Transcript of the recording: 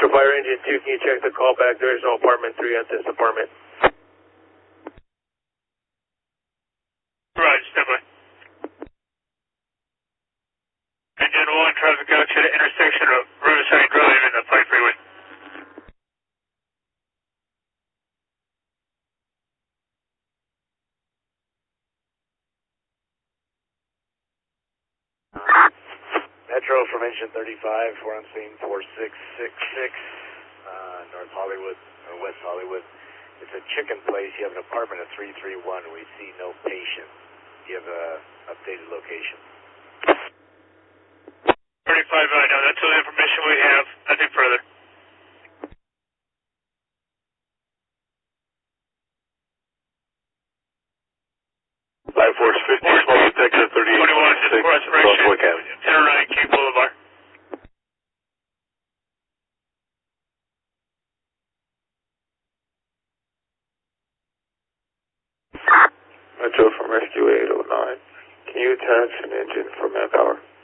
Metro Fire Engine 2, can you check the call back? There is no apartment 3 at this apartment. Right, stand by. Engine 1, traffic out to the intersection of Riverside Drive and the Pike Freeway. Metro from Engine 35, we're on scene 4666, North Hollywood, or West Hollywood. It's a chicken place. You have an apartment at 331. We see no patient. Do you have a updated location? 35, no, that's all the information we have. Nothing further. Life Force 50, smoke detector 38. 21, just for expiration. Northwick Avenue. 1009 King Boulevard. Metro from Rescue 809. Can you attach an engine for manpower?